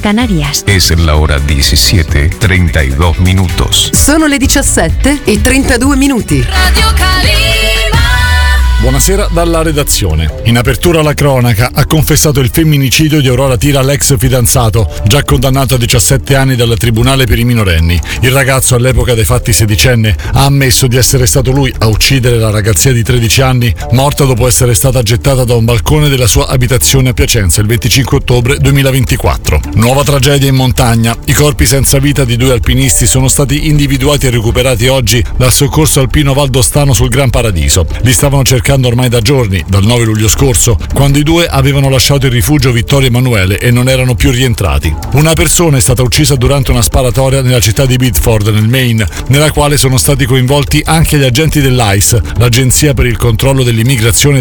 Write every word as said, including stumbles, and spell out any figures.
Canarias. Es la hora diecisiete treinta y dos minutos. Sono le diciassette e trentadue minuti. Radio Calima. Buonasera dalla redazione. In apertura la cronaca ha confessato il femminicidio di Aurora Tira, l'ex fidanzato, già condannato a diciassette anni dal Tribunale per i minorenni. Il ragazzo, all'epoca dei fatti sedicenne, ha ammesso di essere stato lui a uccidere la ragazzina di tredici anni, morta dopo essere stata gettata da un balcone della sua abitazione a Piacenza il venticinque ottobre duemilaventiquattro. Nuova tragedia in montagna. I corpi senza vita di due alpinisti sono stati individuati e recuperati oggi dal soccorso alpino valdostano sul Gran Paradiso. Li stavano cercando ormai da giorni, dal nove luglio scorso, quando i due avevano lasciato il rifugio Vittorio Emanuele e non erano più rientrati. Una persona è stata uccisa durante una sparatoria nella città di Biddeford, nel Maine, nella quale sono stati coinvolti anche gli agenti dell'I C E, l'Agenzia per il controllo dell'immigrazione